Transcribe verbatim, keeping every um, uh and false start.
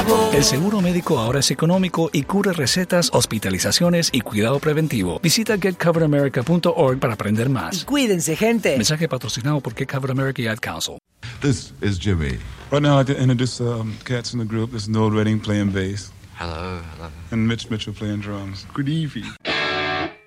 El seguro médico ahora es económico y cubre recetas, hospitalizaciones y cuidado preventivo. Visita get covered america punto org para aprender más. Y cuídense, gente. Mensaje patrocinado por Get Covered America y Ad Council. This is Jimmy. Right now, I'd like to introduce um, cats in the group. There's Noel Redding playing bass. Hello, hello. And Mitch Mitchell playing drums. Good evening.